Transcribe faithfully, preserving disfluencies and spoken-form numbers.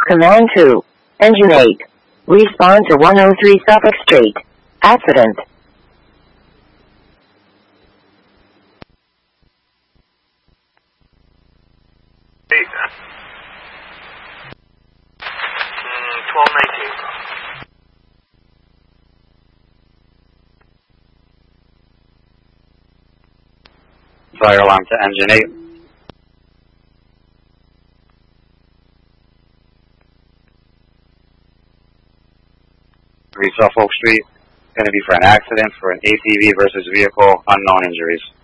Command two. Engine eight. Respond to one oh three Suffolk Street. Accident. Eight. Mm, twelve nineteen. Fire alarm to engine eight. three Suffolk Street. Going to be for an accident for an A T V versus vehicle, unknown injuries.